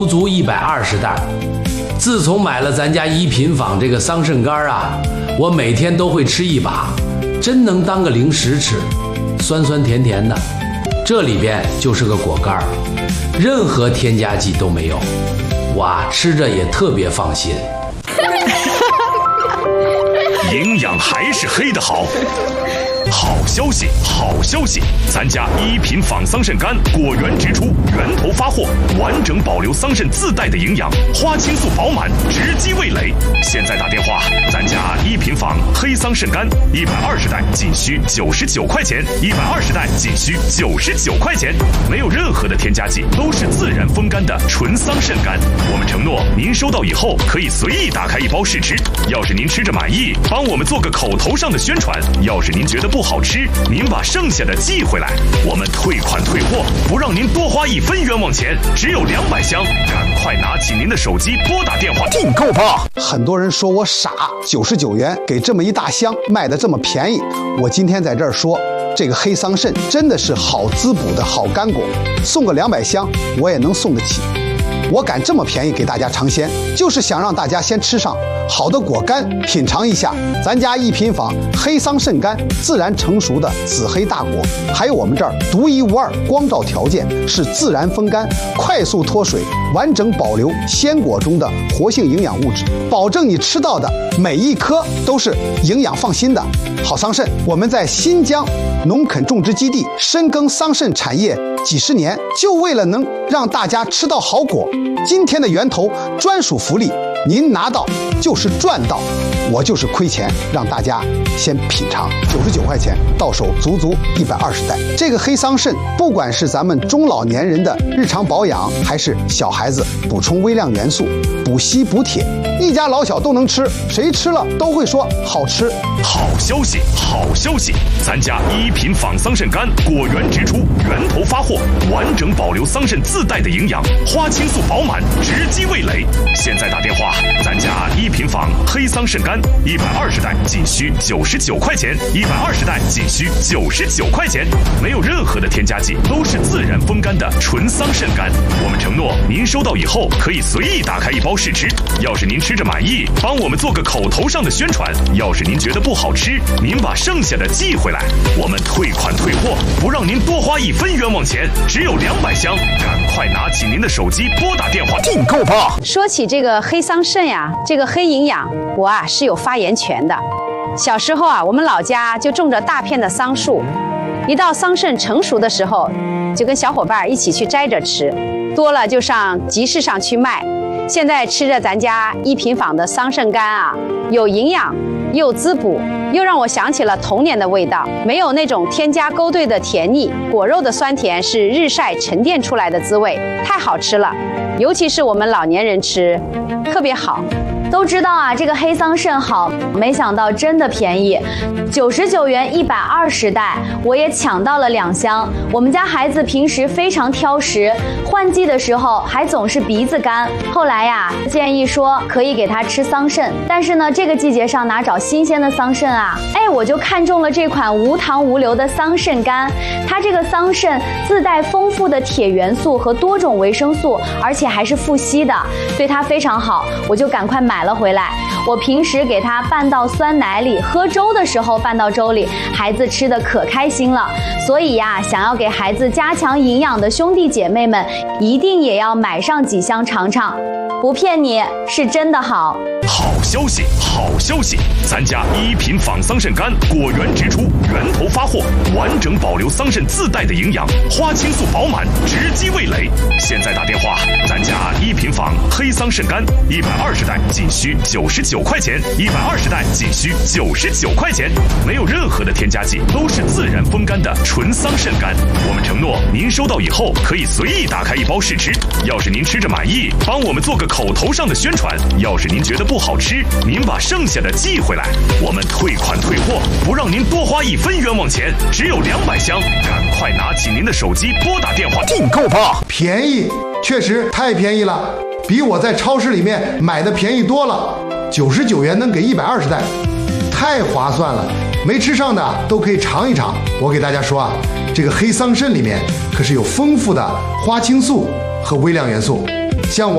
足120袋。自从买了咱家1品坊这个桑葚干啊，我每天都会吃一把，真能当个零食吃，酸酸甜甜的。这里边就是个果干，任何添加剂都没有，哇，吃着也特别放心。 营养还是黑的好。好消息，好消息！咱家1品坊桑葚干果园直出，源头发货，完整保留桑葚自带的营养，花青素饱满，直击味蕾。现在打电话，咱家1品坊黑桑葚干120袋仅需99块钱，120袋仅需99块钱，没有任何的添加剂，都是自然风干的纯桑葚干。我们承诺，您收到以后可以随意打开一包试吃。要是您吃着满意，帮我们做个口头上的宣传；要是您觉得不好吃，您把剩下的寄回来，我们退款退货，不让您多花1分冤枉钱，只有200箱，赶快拿起您的手机拨打电话订购吧。 很多人说我傻，99元给这么一大箱，卖得这么便宜。我今天在这儿说，这个黑桑葚真的是好滋补的好干果，送个200箱我也能送得起。我敢这么便宜给大家尝鲜，就是想让大家先吃上好的果干，品尝一下咱家1品坊黑桑葚干自然成熟的紫黑大果，还有我们这儿独一无二光照条件，是自然风干，快速脱水，完整保留鲜果中的活性营养物质，保证你吃到的每一颗都是营养放心的好桑葚。我们在新疆农垦种植基地深耕桑葚产业几十年，就为了能让大家吃到好果。今天的源头专属福利，您拿到就是赚到，我就是亏钱让大家先品尝。99块钱到手足足120袋。这个黑桑葚，不管是咱们中老年人的日常保养，还是小孩子补充微量元素、补硒补铁，一家老小都能吃，谁吃了都会说好吃。 好消息，好消息！咱家1品坊桑葚干果园直出，源头发货，完整保留桑葚自带的营养，花青素饱满，直击味蕾。现在打电话，咱家1品坊黑桑葚干120袋仅需99块钱，120袋仅需99块钱，没有任何的添加剂，都是自然风干的纯桑葚干。我们承诺，您收到以后可以随意打开一包试吃。要是您吃着满意，帮我们做个口头上的宣传；要是您觉得不好吃，您把剩下的寄回来，我们退款退货，不让您多花1分冤枉钱，只有200箱，赶快拿起您的手机拨打电话订购吧。 说起这个黑桑葚呀，这个黑营养，我啊是有发言权的。小时候啊，我们老家就种着大片的桑树，一到桑葚成熟的时候，就跟小伙伴一起去摘着吃，多了就上集市上去卖。现在吃着咱家1品坊的桑葚干啊，有营养又滋补，又让我想起了童年的味道，没有那种添加勾兑的甜腻，果肉的酸甜是日晒沉淀出来的滋味，太好吃了。尤其是我们老年人吃，特别好。 都知道啊，这个黑桑葚好，没想到真的便宜，99元120袋，我也抢到了2箱。我们家孩子平时非常挑食，换季的时候还总是鼻子干。后来呀，建议说可以给他吃桑葚，但是呢，这个季节上哪找新鲜的桑葚啊？哎，我就看中了这款无糖无硫的桑葚干，它这个桑葚自带丰富的铁元素和多种维生素，而且还是富硒的，对它非常好，我就赶快买了回来。我平时给它拌到酸奶里，喝粥的时候拌到粥里，孩子吃的可开心了。所以呀，想要给孩子加强营养的兄弟姐妹们，一定也要买上几箱尝尝，不骗你，是真的好。 好消息，好消息！咱家1品坊桑葚干果园直出，源头发货，完整保留桑葚自带的营养，花青素饱满，直击味蕾。现在打电话，咱家1品坊黑桑葚干120袋仅需99块钱，120袋仅需99块钱，没有任何的添加剂，都是自然风干的纯桑葚干。我们承诺，您收到以后可以随意打开一包试吃。要是您吃着满意，帮我们做个口头上的宣传；要是您觉得不好吃，您把剩下的寄回来，我们退款退货，不让您多花1分冤枉钱，只有200箱，赶快拿起您的手机拨打电话订购吧。 便宜，确实太便宜了，比我在超市里面买的便宜多了。99元能给120袋，太划算了，没吃上的都可以尝一尝。我给大家说啊，这个黑桑葚里面可是有丰富的花青素和微量元素，像我